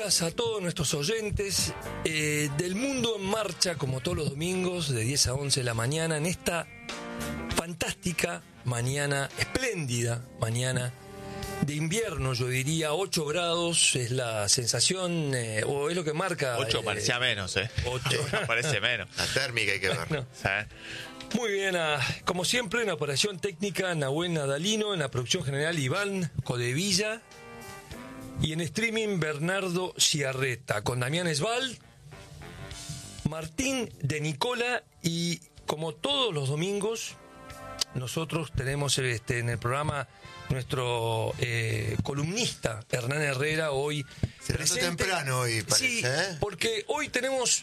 días a todos nuestros oyentes del Mundo en Marcha, como todos los domingos, de 10 a 11 de la mañana, en esta fantástica mañana, espléndida mañana de invierno, yo diría. 8 grados es la sensación, o es lo que marca. 8 parecía menos, 8 parece menos. La térmica hay que ver. No. ¿Sabes? Muy bien, como siempre, en la operación técnica, Nahuel Nadalino, en la producción general, Iván Codevilla, y en streaming, Bernardo Ciarreta, con Damián Esbal, Martín de Nicola, y como todos los domingos, nosotros tenemos en el programa nuestro columnista Hernán Herrera, hoy presente. Temprano hoy, parece, sí, porque hoy tenemos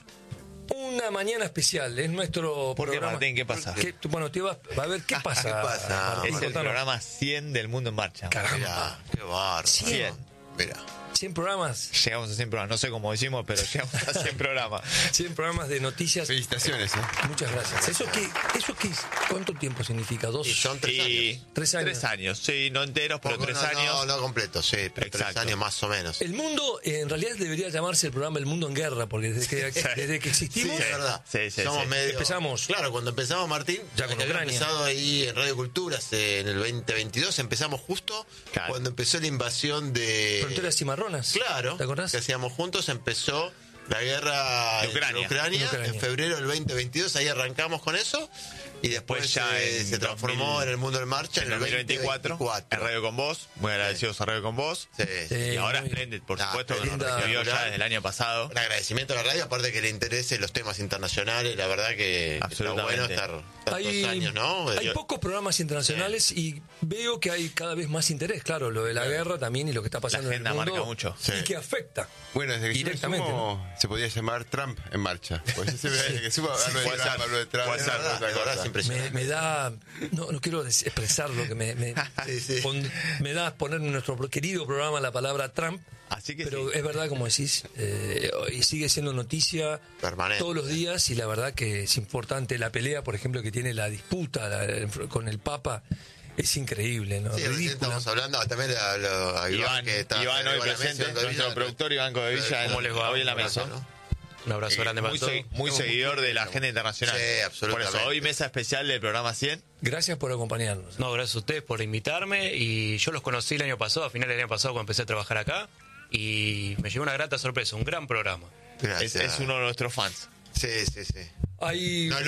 una mañana especial, es nuestro ¿Por qué, programa. Martín? ¿Qué pasa? Bueno, te vas a ver qué pasa. ¿Qué pasa? Martín, Es el contanos. programa 100 del Mundo en Marcha. Caramba. Mirá, qué bárbaro. 100. Mirá. 100 programas. Llegamos a 100 programas, no sé cómo decimos, pero llegamos a 100 programas. 100 programas de noticias. Felicitaciones, Muchas gracias. ¿Eso qué es? ¿Cuánto tiempo significa? ¿2? Y son 3 años. 3 años. 3 años, sí, no enteros, pero Poco, 3 no, años. No completo, sí, pero 3 Exacto. años más o menos. El mundo, en realidad debería llamarse el programa El Mundo en Guerra, porque desde que Sí, existimos, es verdad. Sí, Somos sí. medio... Empezamos. Claro, cuando empezamos, Martín, Ya con que había Ucrania. empezado ahí en Radio Cultura en el 2022, empezamos justo Claro. cuando empezó la invasión de... Fronteras Cimarronas. Claro, ¿Te acordás? que hacíamos juntos, empezó la guerra De en Ucrania. Ucrania, Ucrania. en febrero del 2022, ahí arrancamos con eso, y después Después ya en se transformó 2000, en el Mundo en Marcha En en el 2024, 2024. en Radio con Vos, muy agradecidos a Radio con Vos. Sí. Sí. Y ahora muy- Splendid, por Ah, supuesto, que nos linda- recibió ya desde el año pasado. Un agradecimiento a la radio, aparte que le interesen los temas internacionales, la verdad que está Absolutamente. bueno estar tantos años, ¿no? Hay pocos programas internacionales y veo que hay cada vez más interés, claro, lo de la guerra también y lo que está pasando La en el agenda mundo. marca mucho. Y Sí. que afecta. Bueno, desde que Directamente, se podía llamar Trump en marcha. Pues desde que subo hablo de puede Trump, ser. hablo de Trump. Puede Es ser. verdad, otra la verdad cosa. es impresionante. Me da, no quiero expresar lo que Sí, sí. me da poner en nuestro querido programa la palabra Trump, Así que pero sí. es verdad, como decís, y sigue siendo noticia Permanente. todos los días, y la verdad que es importante la pelea, por ejemplo, que tiene la disputa con el Papa, es increíble, ¿no? Sí, recién Ridícula. estamos hablando también a Iván, que está Iván hoy con la presente, mención de nuestro Villa, productor Iván Codevilla, ¿Cómo les va? hoy en la un abrazo, mesa. ¿no? Un abrazo grande para Muy, todos. muy seguidor de la agenda internacional. Sí, absolutamente. Por eso, hoy mesa especial del programa 100. Gracias por acompañarnos. No, gracias a ustedes por invitarme. Y yo los conocí el año pasado, a finales del año pasado, cuando empecé a trabajar acá. Y me llevó una grata sorpresa, un gran programa. Gracias. Es uno de nuestros fans. Sí, sí, sí. Hay No,